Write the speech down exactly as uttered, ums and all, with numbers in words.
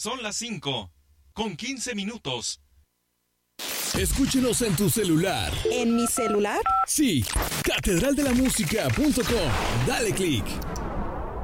Son las cinco, con quince minutos. Escúchenos en tu celular. ¿En mi celular? Sí, catedral de la música punto com. Dale click.